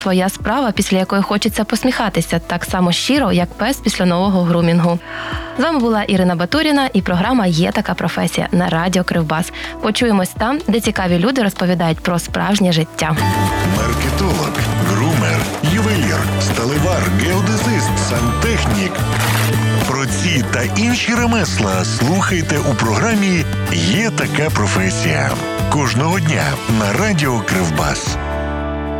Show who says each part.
Speaker 1: Твоя справа, після якої хочеться посміхатися так само щиро, як пес після нового грумінгу. З вами була Ірина Батуріна і програма «Є така професія» на радіо Кривбас. Почуємось там, де цікаві люди розповідають про справжнє життя.
Speaker 2: Маркетолог, грумер, ювелір, сталевар, геодезист, сантехнік. Про ці та інші ремесла слухайте у програмі «Є така професія» кожного дня на радіо Кривбас.